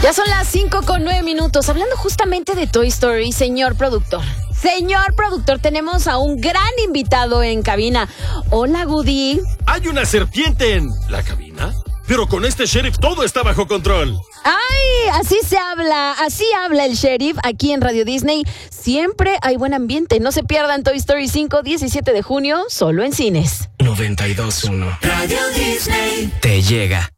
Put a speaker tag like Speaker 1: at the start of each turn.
Speaker 1: Ya son las 5:09. Hablando justamente de Toy Story, señor productor. Señor productor, tenemos a un gran invitado en cabina. Hola, Woody.
Speaker 2: Hay una serpiente en la cabina, pero con este sheriff todo está bajo control.
Speaker 1: ¡Ay! Así habla el sheriff aquí en Radio Disney. Siempre hay buen ambiente. No se pierdan Toy Story 5, 17 de junio, solo en cines.
Speaker 3: 92.1 Radio Disney te llega.